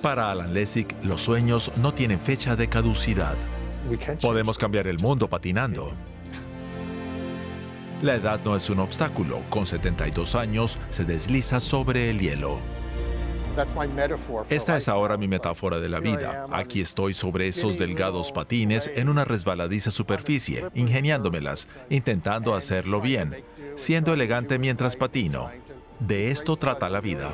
Para Alan Lessig, los sueños no tienen fecha de caducidad. Podemos cambiar el mundo patinando. La edad no es un obstáculo. Con 72 años, se desliza sobre el hielo. Esta es ahora mi metáfora de la vida. Aquí estoy sobre esos delgados patines en una resbaladiza superficie, ingeniándomelas, intentando hacerlo bien, siendo elegante mientras patino. De esto trata la vida.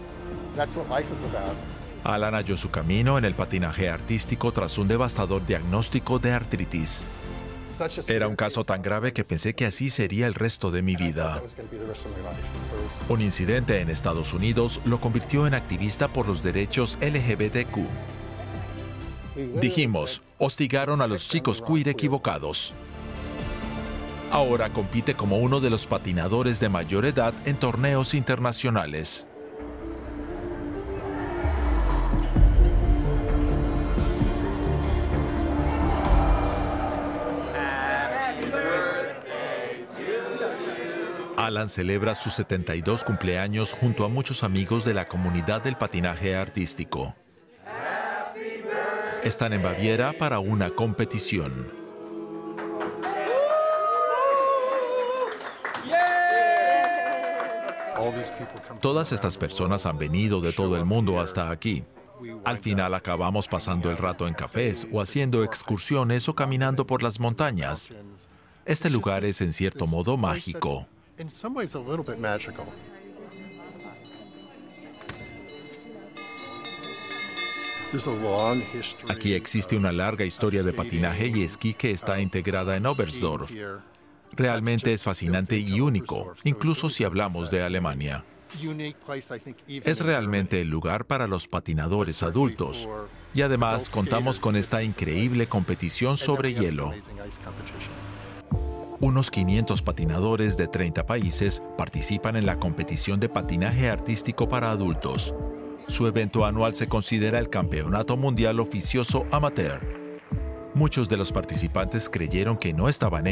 Alan halló su camino en el patinaje artístico tras un devastador diagnóstico de artritis. Era un caso tan grave que pensé que así sería el resto de mi vida. Un incidente en Estados Unidos lo convirtió en activista por los derechos LGBTQ. Dijimos, hostigaron a los chicos queer equivocados. Ahora compite como uno de los patinadores de mayor edad en torneos internacionales. Alan celebra sus 72 cumpleaños junto a muchos amigos de la comunidad del patinaje artístico. Están en Baviera para una competición. Todas estas personas han venido de todo el mundo hasta aquí. Al final acabamos pasando el rato en cafés o haciendo excursiones o caminando por las montañas. Este lugar es en cierto modo mágico. Aquí existe una larga historia de patinaje y esquí que está integrada en Oberstdorf. Realmente es fascinante y único, incluso si hablamos de Alemania. Es realmente el lugar para los patinadores adultos. Y además contamos con esta increíble competición sobre hielo. Unos 500 patinadores de 30 países participan en la competición de patinaje artístico para adultos. Su evento anual se considera el Campeonato Mundial Oficioso Amateur. Muchos de los participantes creyeron que no estaban hechos